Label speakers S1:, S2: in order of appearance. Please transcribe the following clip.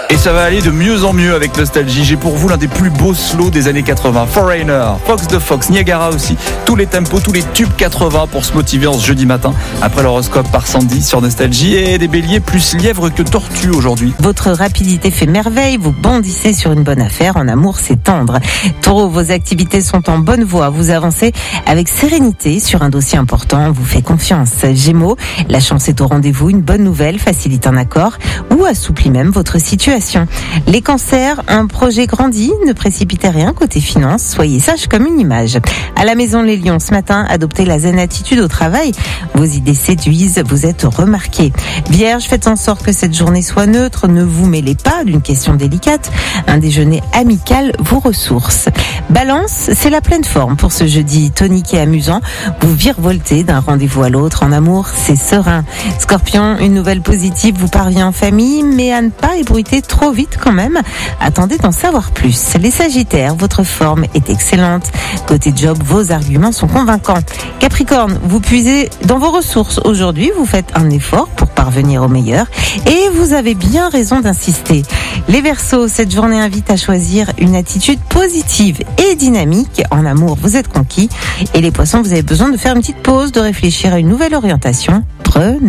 S1: Et ça va aller de mieux en mieux avec Nostalgie. J'ai pour vous l'un des plus beaux slows des années 80. Foreigner, Fox de Fox, Niagara aussi. Tous les tempos, tous les tubes 80 pour se motiver en ce jeudi matin. Après l'horoscope par Sandy sur Nostalgie. Et des béliers plus lièvres que tortues aujourd'hui.
S2: Votre rapidité fait merveille, vous bondissez sur une bonne affaire, en amour c'est tendre. Taureau, vos activités sont en bonne voie, vous avancez avec sérénité sur un dossier important, on vous fait confiance. Gémeaux, la chance est au rendez-vous, une bonne nouvelle facilite un accord ou assouplit même votre situation. Les cancers, un projet grandit, ne précipitez rien côté finance, soyez sage comme une image. À la maison les lions, ce matin, adoptez la zen attitude au travail, vos idées séduisent, vous êtes remarqués. Vierge, faites en sorte que cette journée soit neutre, ne vous mêlez pas d'une question délicate, un déjeuner amical vous ressource. Balance, c'est la pleine forme pour ce jeudi tonique et amusant, vous virevoltez d'un rendez-vous à l'autre, en amour c'est serein. Scorpion, une nouvelle positive vous parvient en famille, mais à ne pas ébruiter trop vite quand même, attendez d'en savoir plus. Les Sagittaires, votre forme est excellente, côté job vos arguments sont convaincants. Capricorne, vous puisez dans vos ressources aujourd'hui, vous faites un effort pour parvenir au meilleur et vous avez bien raison d'insister. Les Verseaux, cette journée invite à choisir une attitude positive et dynamique. En amour, vous êtes conquis. Et les Poissons, vous avez besoin de faire une petite pause, de réfléchir à une nouvelle orientation. Prenez